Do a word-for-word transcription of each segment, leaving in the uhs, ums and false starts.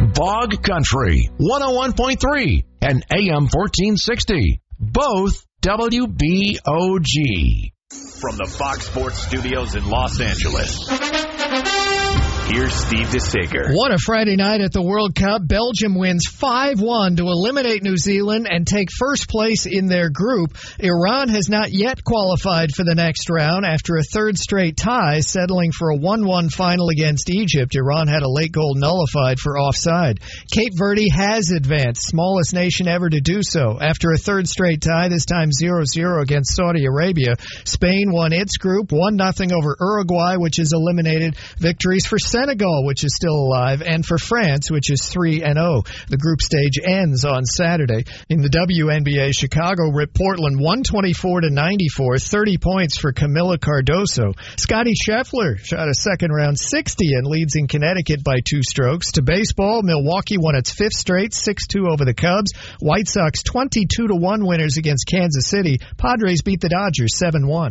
Bog Country, one oh one point three and A M fourteen sixty. Both W B O G. From the Fox Sports Studios in Los Angeles, here's Steve DeSager. What a Friday night at the World Cup. Belgium wins five one to eliminate New Zealand and take first place in their group. Iran has not yet qualified for the next round after a third straight tie, settling for a one one final against Egypt. Iran had a late goal nullified for offside. Cape Verde has advanced, smallest nation ever to do so. After a third straight tie, this time zero zero against Saudi Arabia, Spain won its group one nothing over Uruguay, which is eliminated. Victories for Senegal, which is still alive, and for France, which is three and oh. The group stage ends on Saturday. In the W N B A, Chicago ripped Portland one twenty-four to ninety-four, thirty points for Camila Cardoso. Scottie Scheffler shot a second-round sixty and leads in Connecticut by two strokes. To baseball, Milwaukee won its fifth straight, six two over the Cubs. White Sox twenty-two to one winners against Kansas City. Padres beat the Dodgers seven one.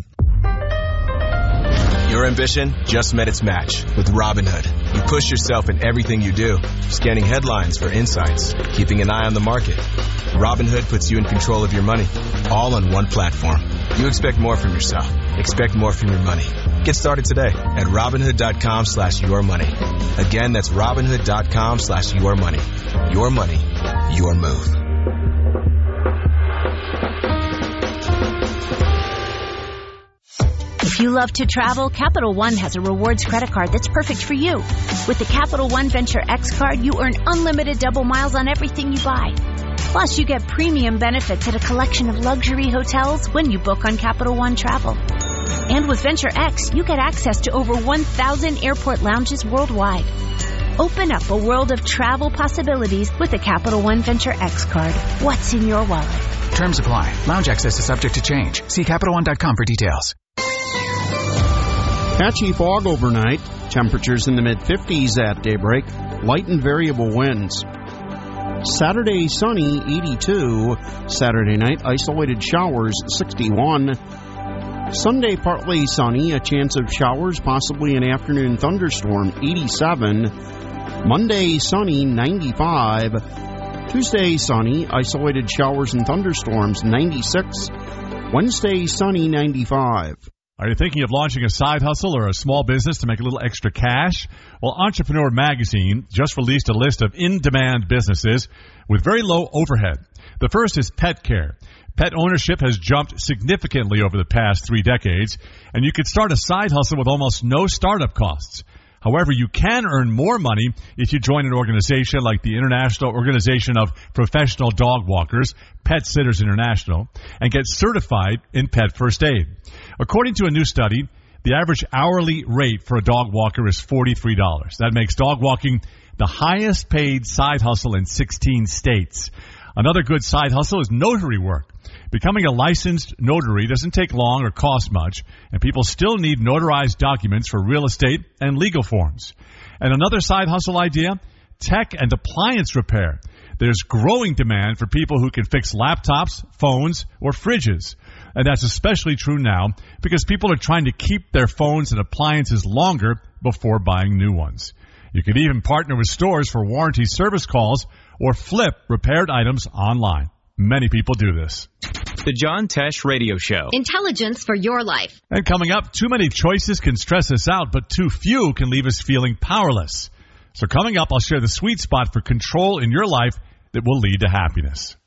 Your ambition just met its match with Robinhood. You push yourself in everything you do, scanning headlines for insights, keeping an eye on the market. Robinhood puts you in control of your money, all on one platform. You expect more from yourself. Expect more from your money. Get started today at Robinhood.com slash your money. Again, that's Robinhood.com slash your money. Your money, your move. If you love to travel, Capital One has a rewards credit card that's perfect for you. With the Capital One Venture X card, you earn unlimited double miles on everything you buy. Plus, you get premium benefits at a collection of luxury hotels when you book on Capital One Travel. And with Venture X, you get access to over one thousand airport lounges worldwide. Open up a world of travel possibilities with the Capital One Venture X card. What's in your wallet? Terms apply. Lounge access is subject to change. See Capital One dot com for details. Patchy fog overnight. Temperatures in the mid-fifties at daybreak. Light and variable winds. Saturday, sunny, eighty-two. Saturday night, isolated showers, sixty-one. Sunday, partly sunny, a chance of showers, possibly an afternoon thunderstorm, eighty-seven. Monday, sunny, ninety-five. Tuesday, sunny, isolated showers and thunderstorms, ninety-six. Wednesday, sunny, ninety-five. Are you thinking of launching a side hustle or a small business to make a little extra cash? Well, Entrepreneur Magazine just released a list of in-demand businesses with very low overhead. The first is pet care. Pet ownership has jumped significantly over the past three decades, and you could start a side hustle with almost no startup costs. However, you can earn more money if you join an organization like the International Organization of Professional Dog Walkers, Pet Sitters International, and get certified in pet first aid. According to a new study, the average hourly rate for a dog walker is forty-three dollars. That makes dog walking the highest paid side hustle in sixteen states. Another good side hustle is notary work. Becoming a licensed notary doesn't take long or cost much, and people still need notarized documents for real estate and legal forms. And another side hustle idea, tech and appliance repair. There's growing demand for people who can fix laptops, phones, or fridges. And that's especially true now because people are trying to keep their phones and appliances longer before buying new ones. You can even partner with stores for warranty service calls or flip repaired items online. Many people do this. The John Tesh Radio Show. Intelligence for your life. And coming up, too many choices can stress us out, but too few can leave us feeling powerless. So coming up, I'll share the sweet spot for control in your life that will lead to happiness.